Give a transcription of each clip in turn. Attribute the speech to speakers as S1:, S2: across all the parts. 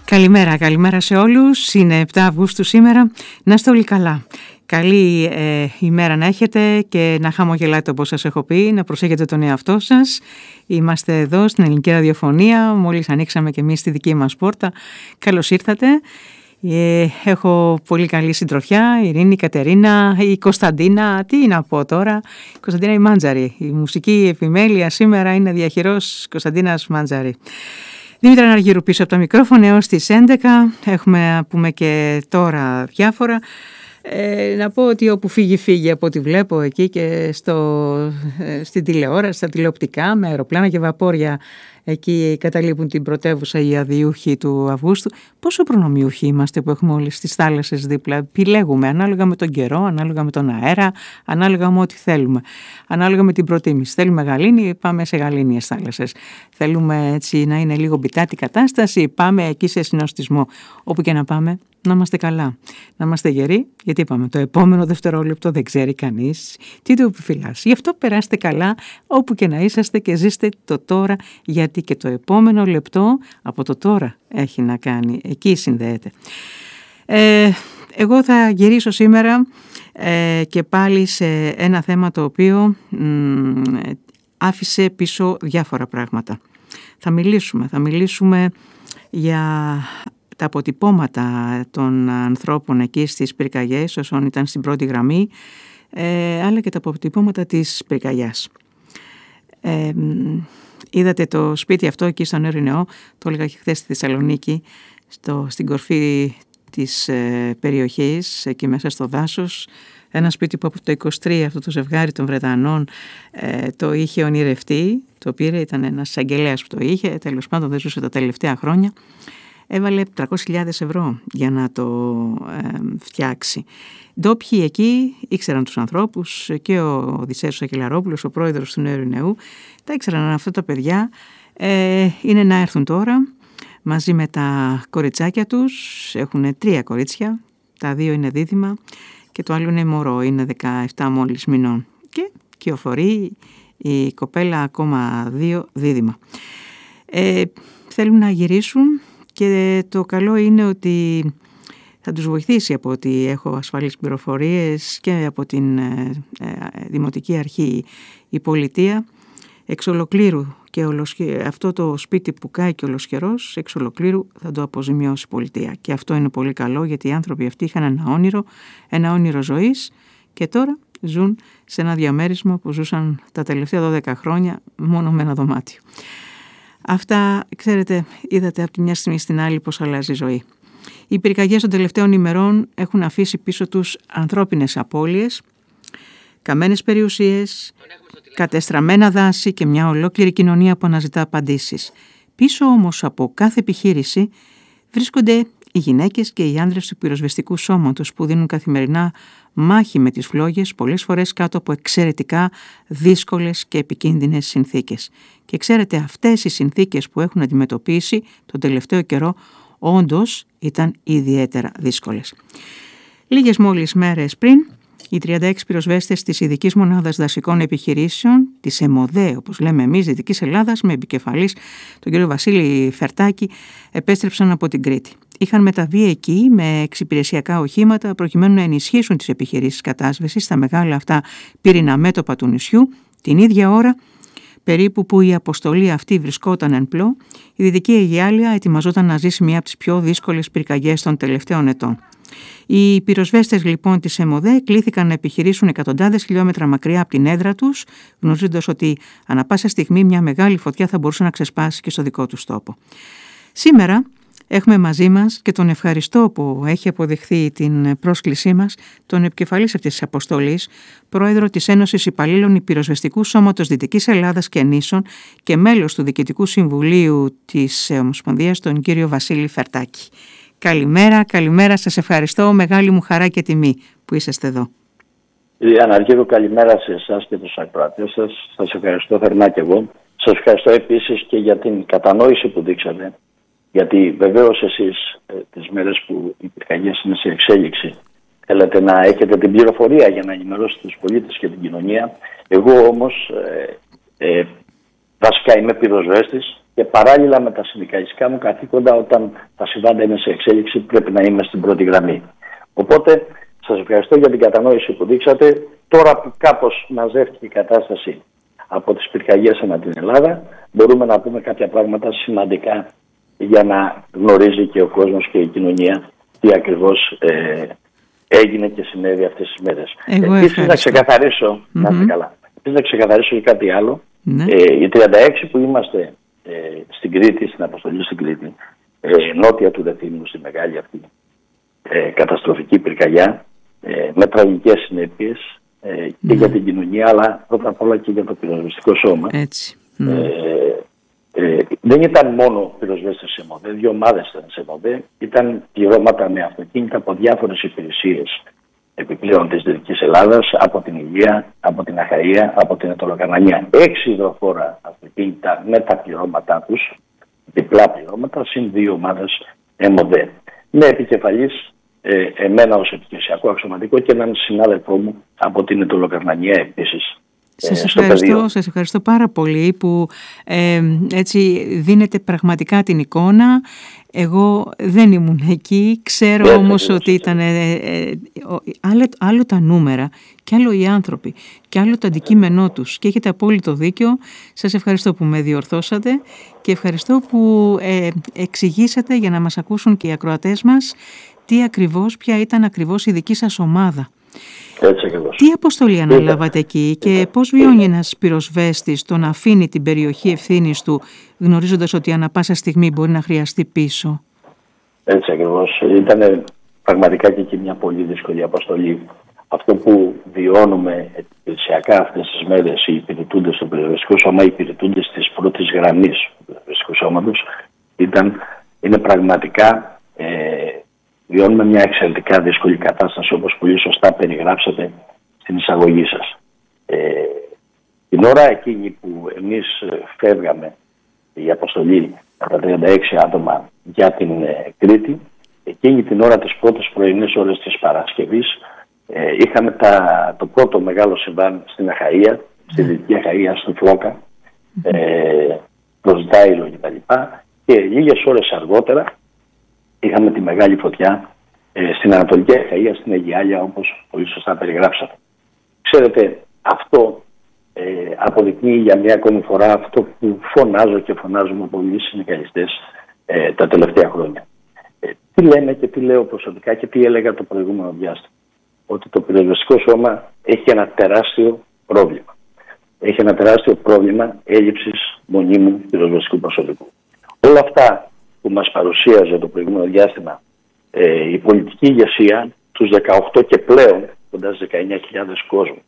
S1: Καλημέρα σε όλους. Είναι 7 Αυγούστου σήμερα. Να είστε όλοι καλά. Καλή ημέρα να έχετε και να χαμογελάτε όπως σας έχω πει, να προσέχετε τον εαυτό σας. Είμαστε εδώ στην Ελληνική Ραδιοφωνία, μόλις ανοίξαμε και εμείς τη δική μας πόρτα. Καλώς ήρθατε. Έχω πολύ καλή συντροφιά, η Ειρήνη, η Κατερίνα, η Κωνσταντίνα, τι να πω τώρα, η Κωνσταντίνα η Μάντζαρη. Η μουσική επιμέλεια σήμερα είναι διαχειρός Κωνσταντίνας Μάντζαρη. Δήμητρα Ναργύρου πίσω από το μικρόφωνο έως τις 11, έχουμε να πούμε και τώρα διάφορα. Να πω ότι όπου φύγει από ό,τι βλέπω εκεί και στην τηλεόραση, στα τηλεοπτικά, με αεροπλάνα και βαπόρια εκεί καταλείπουν την πρωτεύουσα οι αδιούχοι του Αυγούστου. Πόσο προνομιούχοι είμαστε που έχουμε όλες τις θάλασσες δίπλα. Επιλέγουμε ανάλογα με τον καιρό, ανάλογα με τον αέρα, ανάλογα με ό,τι θέλουμε. Ανάλογα με την προτίμηση. Θέλουμε γαλήνη, πάμε σε γαλήνιες θάλασσες. Θέλουμε έτσι να είναι λίγο μπιτάτη κατάσταση, πάμε εκεί σε συνοστισμό. Όπου και να πάμε, να είμαστε καλά. Να είμαστε γεροί, γιατί είπαμε το επόμενο δευτερόλεπτο δεν ξέρει κανείς τι το επιφυλάσσει. Γι' αυτό περάστε καλά όπου και να είσαστε και ζήστε το τώρα, γιατί και το επόμενο λεπτό από το τώρα έχει να κάνει. Εκεί συνδέεται. Εγώ θα γυρίσω σήμερα και πάλι σε ένα θέμα το οποίο άφησε πίσω διάφορα πράγματα. Θα μιλήσουμε για τα αποτυπώματα των ανθρώπων εκεί στις πυρκαγιές όσων ήταν στην πρώτη γραμμή, αλλά και τα αποτυπώματα της πυρκαγιάς. Είδατε το σπίτι αυτό εκεί στον Ειρηναίο, το έλεγα και χθες στη Θεσσαλονίκη, στην κορφή της περιοχής, εκεί μέσα στο δάσος. Ένα σπίτι που από το 23 αυτό το ζευγάρι των Βρετανών το είχε ονειρευτεί, το πήρε, ήταν ένας αγγελέας που το είχε, τέλος πάντων δεν ζούσε τα τελευταία χρόνια. Έβαλε 300.000 ευρώ για να το φτιάξει. Ντόπιοι εκεί ήξεραν τους ανθρώπους, και ο Οδυσσέας Ακελαρόπουλος, ο πρόεδρος του Νέου Ειρηναίου, τα ήξεραν αυτά τα παιδιά. Είναι να έρθουν τώρα μαζί με τα κοριτσάκια τους. Έχουν 3 κορίτσια, τα 2 είναι δίδυμα και το άλλο είναι μωρό, είναι 17 μόλις μηνών. Και κυοφορεί η κοπέλα ακόμα 2 δίδυμα. Θέλουν να γυρίσουν. Και το καλό είναι ότι θα τους βοηθήσει, από ότι έχω ασφαλείς πληροφορίες, και από την Δημοτική Αρχή η Πολιτεία, εξ ολοκλήρου, και αυτό το σπίτι που κάει και ολοσχερός, εξ ολοκλήρου θα το αποζημιώσει η Πολιτεία. Και αυτό είναι πολύ καλό, γιατί οι άνθρωποι αυτοί είχαν ένα όνειρο ζωής και τώρα ζουν σε ένα διαμέρισμα που ζούσαν τα τελευταία 12 χρόνια μόνο με ένα δωμάτιο. Αυτά, ξέρετε, είδατε από τη μια στιγμή στην άλλη πώς αλλάζει η ζωή. Οι πυρκαγιές των τελευταίων ημερών έχουν αφήσει πίσω τους ανθρώπινες απώλειες, καμένες περιουσίες, κατεστραμμένα δάση και μια ολόκληρη κοινωνία που αναζητά απαντήσεις. Πίσω όμως από κάθε επιχείρηση βρίσκονται οι γυναίκες και οι άνδρες του πυροσβεστικού σώματος που δίνουν καθημερινά μάχη με τις φλόγες, πολλές φορές κάτω από εξαιρετικά δύσκολες και επικίνδυνες συνθήκες. Και ξέρετε, αυτές οι συνθήκες που έχουν αντιμετωπίσει τον τελευταίο καιρό όντως ήταν ιδιαίτερα δύσκολες. Λίγες μόλις μέρες πριν, οι 36 πυροσβέστες της Ειδικής Μονάδας Δασικών Επιχειρήσεων, της ΕΜΟΔΕ, όπως λέμε εμείς, Δυτικής Ελλάδας, με επικεφαλής τον κύριο Βασίλη Φερτάκη, επέστρεψαν από την Κρήτη. Είχαν μεταβεί εκεί με εξυπηρεσιακά οχήματα προκειμένου να ενισχύσουν τις επιχειρήσεις κατάσβεσης στα μεγάλα αυτά πύρινα μέτωπα του νησιού, την ίδια ώρα περίπου που η αποστολή αυτή βρισκόταν εν πλώ, η Δυτική Αιγιάλεια ετοιμαζόταν να ζήσει μία από τις πιο δύσκολες πυρκαγιές των τελευταίων ετών. Οι πυροσβέστες λοιπόν της ΕΜΟΔΕ κλήθηκαν να επιχειρήσουν εκατοντάδες χιλιόμετρα μακριά από την έδρα τους, γνωρίζοντας ότι ανά πάσα στιγμή μια μεγάλη φωτιά θα μπορούσε να ξεσπάσει και στο δικό τους τόπο. Σήμερα έχουμε μαζί μας, και τον ευχαριστώ που έχει αποδεχθεί την πρόσκλησή μας, τον επικεφαλής αυτής της αποστολής, πρόεδρο της Ένωσης Υπαλλήλων Πυροσβεστικού Σώματος Δυτικής Ελλάδας και Νήσων και μέλος του Διοικητικού Συμβουλίου της Ομοσπονδίας, τον κύριο Βασίλη Φερτάκη. Καλημέρα, σας ευχαριστώ, μεγάλη μου χαρά και τιμή που είσαστε εδώ.
S2: Κυρία Ναργύρου, καλημέρα σε εσάς και τους ακροατές σας. Σας ευχαριστώ θερμά και εγώ. Σας ευχαριστώ επίσης και για την κατανόηση που δείξατε. Γιατί βεβαίως εσείς τις μέρες που οι πυρκαγιές είναι σε εξέλιξη θέλετε να έχετε την πληροφορία για να ενημερώσετε τους πολίτες και την κοινωνία. Εγώ όμως βασικά είμαι πυροσβέστης και παράλληλα με τα συνδικαλιστικά μου καθήκοντα, όταν τα συμβάντα είναι σε εξέλιξη, πρέπει να είμαι στην πρώτη γραμμή. Οπότε σας ευχαριστώ για την κατανόηση που δείξατε. Τώρα που κάπως μαζεύτηκε η κατάσταση από τις πυρκαγιές ανά την Ελλάδα, μπορούμε να πούμε κάποια πράγματα σημαντικά για να γνωρίζει και ο κόσμος και η κοινωνία τι ακριβώς έγινε και συνέβη αυτές τις μέρες. Επίσης να ξεκαθαρίσω, να είστε καλά. Επίσης να ξεκαθαρίσω και κάτι άλλο. Οι 36 που είμαστε στην Κρήτη, στην αποστολή στην Κρήτη, νότια του Δεθύμνου, στη μεγάλη αυτή καταστροφική πυρκαγιά, με τραγικές συνέπειες και για την κοινωνία, αλλά πρώτα απ' όλα και για το πυροσβεστικό σώμα. Δεν ήταν μόνο πυροσβέστες σε ΜΟΔΕ, 2 ομάδες ήταν σε ΜΟΔΕ, ήταν πληρώματα με αυτοκίνητα από διάφορες υπηρεσίες επιπλέον της Δυτικής Ελλάδας, από την Υγεία, από την Αχαΐα, από την Ετωλοκαρνανία. 6 υδροφόρα αυτοκίνητα με τα πληρώματά τους, διπλά πληρώματα, συν 2 ομάδες ΜΟΔΕ. Με επικεφαλής εμένα ως επιχειρησιακό αξιωματικό και έναν συνάδελφό μου από την Ετωλοκαρνανία επίσης.
S1: Σας ευχαριστώ πάρα πολύ που έτσι δίνετε πραγματικά την εικόνα. Εγώ δεν ήμουν εκεί, ξέρω όμως ότι ήταν άλλο τα νούμερα και άλλο οι άνθρωποι και άλλο το αντικείμενό τους και έχετε απόλυτο δίκιο. Σας ευχαριστώ που με διορθώσατε και ευχαριστώ που εξηγήσατε για να μας ακούσουν και οι ακροατές μας ποια ήταν ακριβώς η δική σας ομάδα. Τι αποστολή αναλάβατε εκεί και πώς βιώνει ένας πυροσβέστης το να αφήνει την περιοχή ευθύνης του, γνωρίζοντας ότι ανά πάσα στιγμή μπορεί να χρειαστεί πίσω?
S2: Έτσι ακριβώς. Ήταν πραγματικά και εκεί μια πολύ δύσκολη αποστολή. Αυτό που βιώνουμε επιχειρησιακά αυτές τις μέρες, οι υπηρετούντες στο πυροσβεστικό σώμα, οι υπηρετούντες της πρώτης γραμμής του πυροσβεστικού σώματος, είναι πραγματικά... βιώνουμε μια εξαιρετικά δύσκολη κατάσταση, όπως πολύ σωστά περιγράψατε στην εισαγωγή σας. Την ώρα εκείνη που εμείς φεύγαμε, η αποστολή τα 36 άτομα για την Κρήτη, εκείνη την ώρα τις πρώτες πρωινές ώρες της Παρασκευής, είχαμε το πρώτο μεγάλο συμβάν στην Αχαΐα, στη Δυτική Αχαΐα, στη Φλόκα, προς Ντάιλο κτλ. Και λίγες ώρες αργότερα είχαμε τη μεγάλη φωτιά στην Ανατολική Αχαΐα, στην Αιγιάλια, όπως πολύ σωστά περιγράψατε. Ξέρετε, αυτό αποδεικνύει για μια ακόμη φορά αυτό που φωνάζω και φωνάζουμε πολλοί συνδικαλιστές τα τελευταία χρόνια. Τι λέμε και τι λέω προσωπικά και τι έλεγα το προηγούμενο διάστημα? Ότι το πυροσβεστικό σώμα έχει ένα τεράστιο πρόβλημα. Έχει ένα τεράστιο πρόβλημα έλλειψης μονίμου πυροσβεστικού προσωπικού. Όλα αυτά που μας παρουσίαζε το προηγούμενο διάστημα η πολιτική υγεσία, τους 18 και πλέον, κοντά στις 19.000 κόσμου,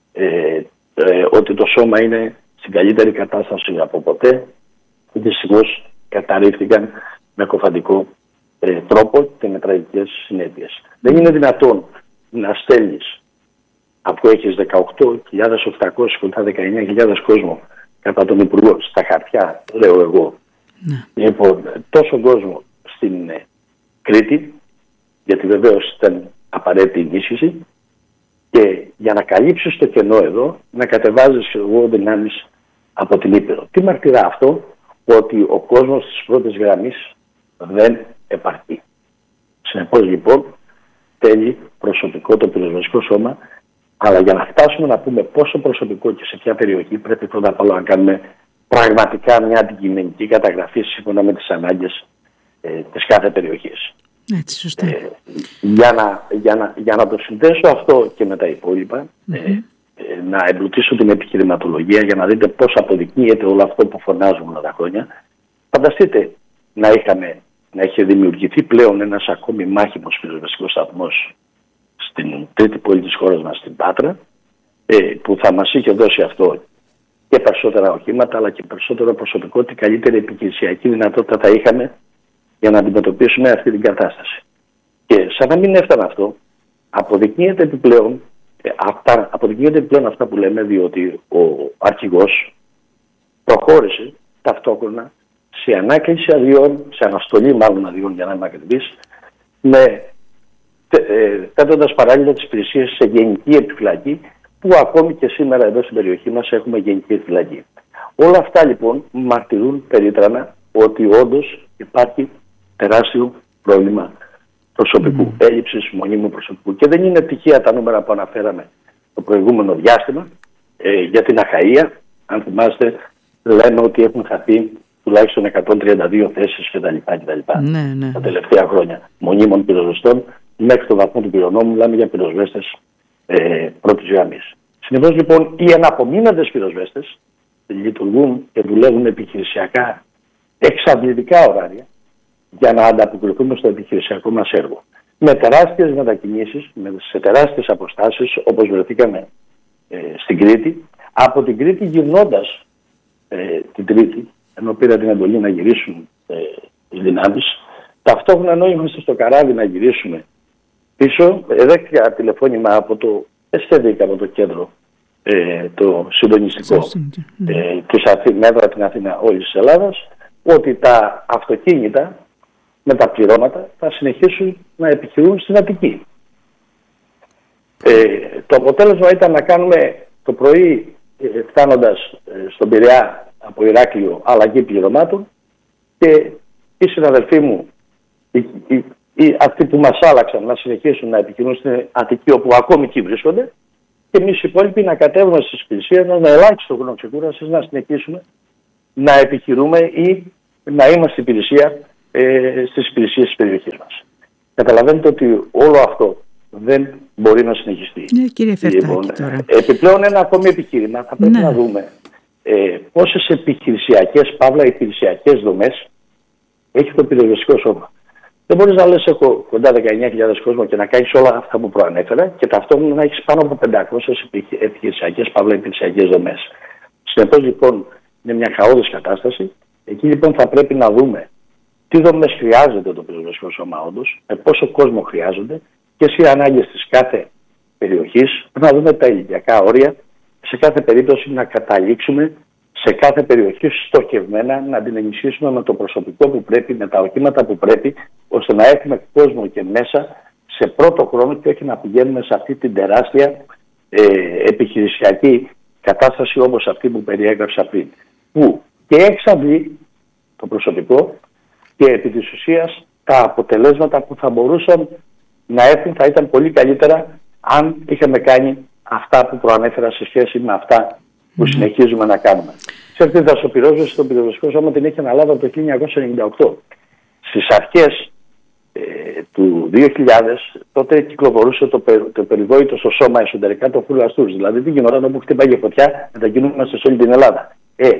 S2: ότι το σώμα είναι στην καλύτερη κατάσταση από ποτέ, δυστυχώς καταρρίφθηκαν με κοφαντικό τρόπο και με τραγικές συνέπειες. Δεν είναι δυνατόν να στέλνεις, αφού έχεις 18.800 κοντά 19.000 κόσμο κατά τον Υπουργό στα χαρτιά, λέω εγώ, λοιπόν, τόσο κόσμο στην Κρήτη, γιατί βεβαίως ήταν απαραίτητη ενίσχυση, και για να καλύψεις το κενό εδώ, να κατεβάζεις δυνάμεις από την Ήπειρο. Τι μαρτυρά αυτό? Ότι ο κόσμος της πρώτης γραμμής δεν επαρκεί. Συνεπώς λοιπόν θέλει προσωπικό το πυροσβεστικό σώμα, αλλά για να φτάσουμε να πούμε πόσο προσωπικό και σε ποια περιοχή, πρέπει πρώτα απ' όλα να κάνουμε πραγματικά μια αντικειμενική καταγραφή σύμφωνα με τις ανάγκες της κάθε περιοχής.
S1: Έτσι, σωστά.
S2: Για να το συνδέσω αυτό και με τα υπόλοιπα, να εμπλουτίσω την επιχειρηματολογία για να δείτε πώς αποδεικνύεται όλο αυτό που φωνάζουμε όλα τα χρόνια. Φανταστείτε να είχε δημιουργηθεί πλέον ένας ακόμη μάχημος πυροσβεστικός σταθμός στην τρίτη πόλη της χώρας μας, στην Πάτρα, που θα μας είχε δώσει αυτό και περισσότερα οχήματα, αλλά και περισσότερο προσωπικό, την καλύτερη επιχειρησιακή δυνατότητα θα είχαμε για να αντιμετωπίσουμε αυτή την κατάσταση. Και σαν να μην έφτανε αυτό, αποδεικνύεται επιπλέον αυτά που λέμε, διότι ο αρχηγός προχώρησε ταυτόχρονα σε ανάκληση αδειών, σε αναστολή μάλλον αδειών για να είμαι ακριβής, θέτοντας παράλληλα τις υπηρεσίες σε γενική επιφυλακή, που ακόμη και σήμερα εδώ στην περιοχή μας έχουμε γενική επιφυλακή. Όλα αυτά λοιπόν μαρτυρούν περίτρανα ότι όντως υπάρχει τεράστιο πρόβλημα προσωπικού, έλλειψης μονίμου προσωπικού. Και δεν είναι τυχαία τα νούμερα που αναφέραμε το προηγούμενο διάστημα για την Αχαΐα. Αν θυμάστε, λέμε ότι έχουν χαθεί τουλάχιστον 132 θέσεις κτλ. Τα τελευταία χρόνια μονίμων πυροσβεστών, μέχρι το βαθμό του πυρονόμου, μιλάμε για πυροσβέστες πρώτης γραμμής. Συνεπώς λοιπόν οι εναπομείναντες πυροσβέστες λειτουργούν και δουλεύουν επιχειρησιακά εξαντλητικά ωράρια για να ανταποκριθούμε στο επιχειρησιακό μας έργο. Με τεράστιες μετακινήσεις, σε τεράστιες αποστάσεις, όπως βρεθήκαμε στην Κρήτη. Από την Κρήτη γυρνώντας την Τρίτη, ενώ πήρα την εντολή να γυρίσουν οι δυνάμεις, ταυτόχρονα ενώ είμαστε στο καράβι να γυρίσουμε πίσω, δέχτηκα τηλεφώνημα από το ΕΣΤΕΔΙΚ, από το κέντρο, το συντονιστικό της μέτρα την Αθήνα όλης της Ελλάδας, ότι τα αυτοκίνητα με τα πληρώματα θα συνεχίσουν να επιχειρούν στην Αττική. Το αποτέλεσμα ήταν να κάνουμε το πρωί, φτάνοντας στον Πειραιά από Ηράκλειο, αλλαγή πληρωμάτων, και οι συναδελφοί μου, αυτοί που μας άλλαξαν, να συνεχίσουν να επιχειρούν στην Αττική, όπου ακόμη εκεί βρίσκονται, και εμείς οι υπόλοιποι να κατέβουμε στις υπηρεσίες μας, με ελάχιστο χρόνο ξεκούρασης, να συνεχίσουμε να επιχειρούμε ή να είμαστε υπηρεσία στις υπηρεσίες της περιοχής μας. Καταλαβαίνετε ότι όλο αυτό δεν μπορεί να συνεχιστεί.
S1: Ναι, κύριε Φερτάκη, τώρα.
S2: Επιπλέον ένα ακόμη επιχείρημα, θα πρέπει να δούμε πόσες επιχειρησιακές, παύλα υπηρεσιακές δομές έχει το πυροσβεστικό σώμα. Δεν μπορείς να λες έχω κοντά 19.000 κόσμο και να κάνεις όλα αυτά που προανέφερα και ταυτόχρονα να έχεις πάνω από 500 επιχειρησιακές, παύλα υπηρεσιακές δομές. Συνεπώς λοιπόν είναι μια χαόδης κατάσταση. Εκεί λοιπόν θα πρέπει να δούμε τι δομές χρειάζεται το πυροσβεστικό σώμα όντως, με πόσο κόσμο χρειάζονται και σε ανάγκες της κάθε περιοχής, να δούμε τα ηλικιακά όρια, σε κάθε περίπτωση να καταλήξουμε σε κάθε περιοχή στοχευμένα, να την ενισχύσουμε με το προσωπικό που πρέπει, με τα οχήματα που πρέπει, ώστε να έχουμε κόσμο και μέσα σε πρώτο χρόνο και όχι να πηγαίνουμε σε αυτή την τεράστια επιχειρησιακή κατάσταση όπως αυτή που περιέγραψα πριν. Που και εξαντλεί το προσωπικό και επί της ουσίας τα αποτελέσματα που θα μπορούσαν να έχουν θα ήταν πολύ καλύτερα αν είχαμε κάνει αυτά που προανέφερα σε σχέση με αυτά που συνεχίζουμε να κάνουμε. Ξέρετε, η δασοπυρόσβεση στο πυροσβεστικό σώμα την έχει αναλάβει από το 1998. Στις αρχές του 2000 τότε κυκλοφορούσε το περιβόητο στο σώμα εσωτερικά το φούλο αστούς. Δηλαδή τι γινόταν όπου χτύπαγε φωτιά, μετακινούμαστε σε όλη την Ελλάδα.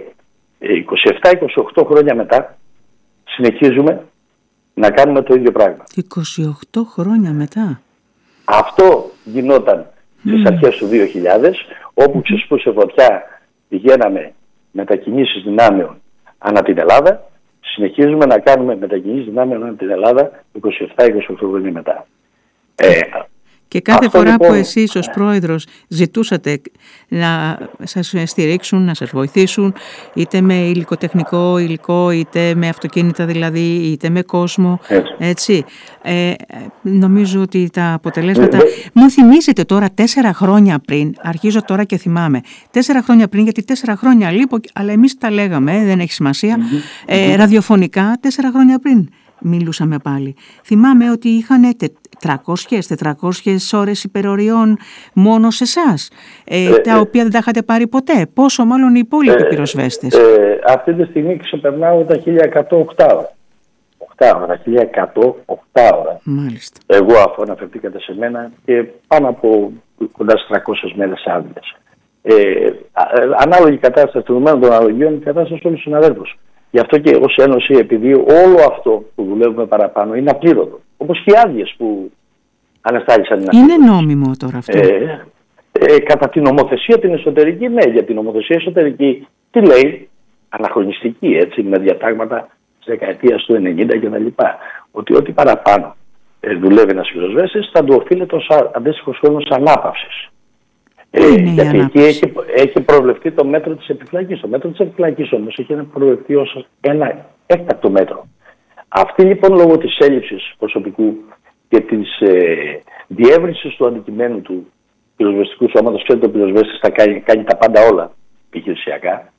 S2: 27-28 χρόνια μετά συνεχίζουμε να κάνουμε το ίδιο πράγμα.
S1: 28 χρόνια μετά.
S2: Αυτό γινόταν στις αρχές του 2000, όπου ξεσπούσε φωτιά, πηγαίναμε μετακινήσεις δυνάμεων ανά την Ελλάδα. Συνεχίζουμε να κάνουμε μετακινήσεις δυνάμεων ανά την Ελλάδα 27-28 χρόνια μετά.
S1: Και κάθε φορά λοιπόν, που εσείς ως πρόεδρος ζητούσατε να σας στηρίξουν, να σας βοηθήσουν, είτε με υλικοτεχνικό υλικό, είτε με αυτοκίνητα δηλαδή, είτε με κόσμο, έτσι. Νομίζω ότι τα αποτελέσματα... Μου θυμίζετε τώρα 4 χρόνια πριν, αρχίζω τώρα και θυμάμαι, 4 χρόνια πριν, γιατί 4 χρόνια λείπω, αλλά εμείς τα λέγαμε, δεν έχει σημασία, ραδιοφωνικά 4 χρόνια πριν. Μιλούσαμε πάλι. Θυμάμαι ότι είχαν 300-400 ώρες υπεροριών μόνο σε εσάς, τα οποία δεν τα είχατε πάρει ποτέ. Πόσο μάλλον οι υπόλοιποι πυροσβέστες.
S2: Αυτή τη στιγμή ξεπερνάω τα 1108 ώρα. 1108 ώρα.
S1: Μάλιστα.
S2: Εγώ, αφού αναφερθήκατε σε μένα, και πάνω από κοντά στις 300 μέρες άδειες. Ανάλογη κατάσταση των δεδομένων των αναλογιών, η κατάσταση όλων των συναδέλφων. Γι' αυτό και ως Ένωση, επειδή όλο αυτό που δουλεύουμε παραπάνω είναι απλήρωτο, όπως και οι άδειες που αναστάλησαν.
S1: Είναι νόμιμο τώρα αυτό.
S2: Κατά την νομοθεσία την εσωτερική, ναι, για την νομοθεσία εσωτερική, τι λέει, αναχρονιστική, έτσι, με διατάγματα της δεκαετίας του 90 κτλ. Ότι ό,τι παραπάνω δουλεύει ένας πυροσβέστης θα του οφείλεται ως αντίστοιχος χρόνος ανάπαυσης. Γιατί εκεί έχει προβλεφθεί το μέτρο της επιφυλακής. Το μέτρο της επιφυλακής όμως έχει προβλεφθεί ως ένα έκτακτο μέτρο. Αυτή λοιπόν λόγω της έλλειψης προσωπικού και της διεύρυνσης του αντικειμένου του πυροσβεστικού σώματος, ξέρετε, ο πυροσβέστης θα κάνει τα πάντα όλα επιχειρησιακά,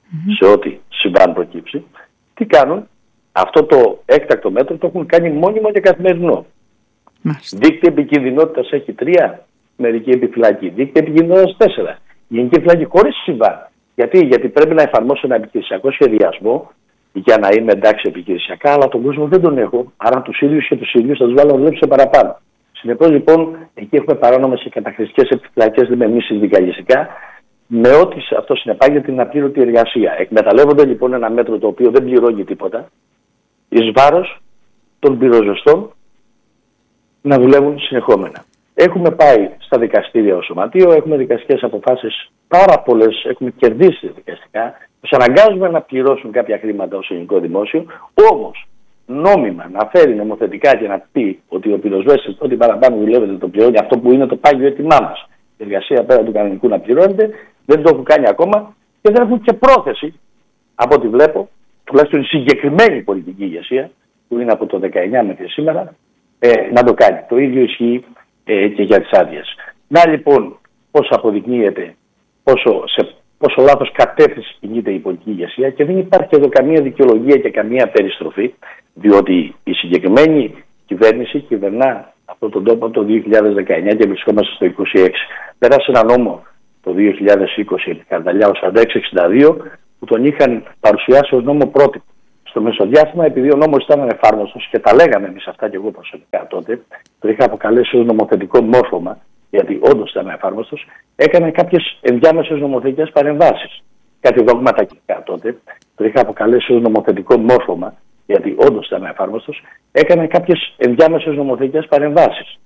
S2: σε ό,τι συμβάν προκύψει, τι κάνουν? Αυτό το έκτακτο μέτρο το έχουν κάνει μόνιμο και καθημερινό. Δίκτυο επικινδυνότητας έχει 3, μερική επιφυλακή. Δίκτυο επικινδυνότητας 4. Γενική επιφυλακή χωρίς συμβάν. Γιατί πρέπει να εφαρμόσω ένα επιχειρησιακό σχεδιασμό για να είμαι εντάξει επιχειρησιακά, αλλά τον κόσμο δεν τον έχω. Άρα τους ίδιους θα τους βάλω να δουλέψω παραπάνω. Συνεπώς λοιπόν εκεί έχουμε παράνομες και καταχρηστικές επιφυλακές, λέμε εμείς συνδικαλιστικά, με ό,τι αυτό συνεπάγεται την απλήρωτη εργασία. Εκμεταλλεύονται λοιπόν ένα μέτρο το οποίο δεν πληρώνει τίποτα, εις βάρος των πυροσβεστών να δουλεύουν συνεχόμενα. Έχουμε πάει στα δικαστήρια ως σωματείο, έχουμε δικαστικές αποφάσεις πάρα πολλές, έχουμε κερδίσει δικαστικά, τους αναγκάζουμε να πληρώσουν κάποια χρήματα ως ελληνικό δημόσιο, όμως νόμιμα να φέρει νομοθετικά και να πει ότι ο πυροσβέστης ό,τι παραπάνω δουλεύεται το πληρώνει, αυτό που είναι το πάγιο έτοιμά μας. Η εργασία πέρα του κανονικού να πληρώνεται, δεν το έχουν κάνει ακόμα και δεν έχουν και πρόθεση, από ό,τι βλέπω, τουλάχιστον η συγκεκριμένη πολιτική ηγεσία, που είναι από το 19 μέχρι σήμερα, να το κάνει. Το ίδιο ισχύει και για τις άδειες. Να λοιπόν πώς αποδεικνύεται πόσο λάθος κατεύθυνση κινείται η πολιτική ηγεσία και δεν υπάρχει εδώ καμία δικαιολογία και καμία περιστροφή, διότι η συγκεκριμένη κυβέρνηση κυβερνά αυτόν τον τόπο το 2019 και βρισκόμαστε στο 2026. Πέρασε ένα νόμο το 2020, Καρδαλιά ο 4662, που τον είχαν παρουσιάσει ως νόμο πρότυπο. Στο μεσοδιάστημα, επειδή ο νόμος ήταν ανεφάρμοστος και τα λέγαμε εμείς αυτά και εγώ προσωπικά τότε, το είχα αποκαλέσει ως νομοθετικό μόρφωμα, γιατί όντως ήταν ανεφάρμοστος, έκανε κάποιες ενδιάμεσες νομοθετικές παρεμβάσεις. Κάτι δόγματα τότε, το είχα αποκαλέσει ως νομοθετικό μόρφωμα, γιατί όντως ήταν ανεφάρμοστος, έκανε κάποιες ενδιάμεσες νομοθετικές παρεμβάσεις.